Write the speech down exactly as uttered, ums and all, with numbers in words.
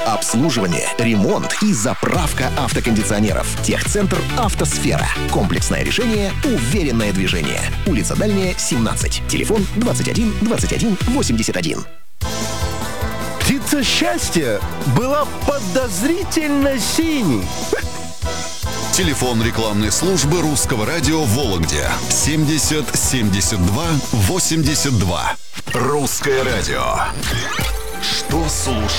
Обслуживание, ремонт и заправка автокондиционеров. Техцентр «Автосфера». Комплексное решение, уверенное движение. Улица Дальняя, семнадцать. Телефон двадцать один двадцать один восемьдесят один. Птица счастья была подозрительно синей. Телефон рекламной службы Русского радио в Вологде семьдесят семьдесят два восемьдесят два. Русское радио. Что слушать?